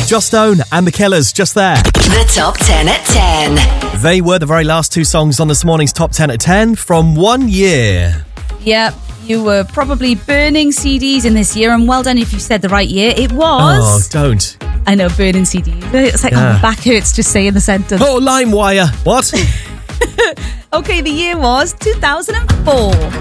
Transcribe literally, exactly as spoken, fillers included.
Joss Stone and The Killers, just there. The Top ten at ten. They were the very last two songs on this morning's Top ten at ten from one year. Yep, you were probably burning C Ds in this year, and well done if you said the right year. It was... Oh, don't. I know, burning C Ds. It's like, Yeah. oh, my back hurts just saying the sentence. Oh, LimeWire. What? Okay, the year was two thousand four.